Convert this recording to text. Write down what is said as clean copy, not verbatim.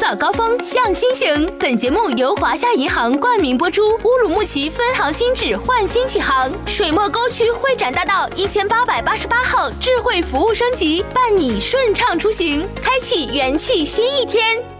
早高峰向心行。本节目由华夏银行冠名播出。乌鲁木齐分行新址焕新启航，水墨沟区会展大道1888号智慧服务升级，伴你顺畅出行，开启元气新一天。